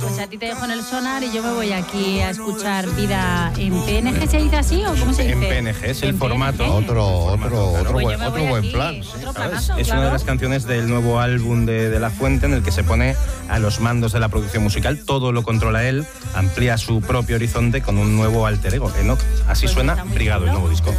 Pues a ti te dejo en el sonar y yo me voy aquí a escuchar Vida en PNG. ¿Se dice así o cómo se dice? En PNG, es el formato. Otro Pues buen plan. Otro planazo, Es una de las canciones del nuevo álbum de La Fuente, en el que se pone a los mandos de la producción musical. Todo lo controla él, amplía su propio horizonte con un nuevo alter ego, Enoch. Así Pues suena está muy Brigado, el chulo. nuevo disco.